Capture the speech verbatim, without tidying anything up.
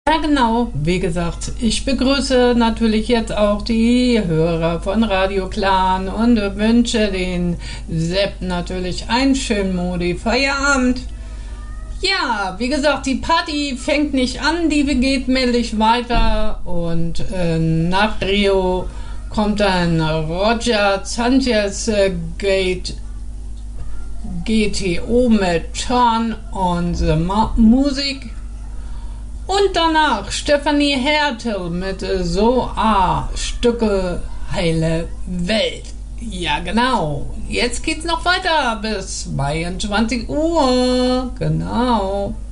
Ja, genau. Wie gesagt, ich begrüße natürlich jetzt auch die Hörer von Radio Clan und wünsche den Sepp natürlich einen schönen Modi Feierabend. Ja, wie gesagt, die Party fängt nicht an, die geht männlich weiter und äh, nach Rio kommt dann Roger Sanchez äh, Gate G T O mit Turn on the Ma- Music. Und danach Stefanie Hertel mit So A Stücke Heile Welt. Ja, genau. Jetzt geht's noch weiter bis zweiundzwanzig Uhr. Genau.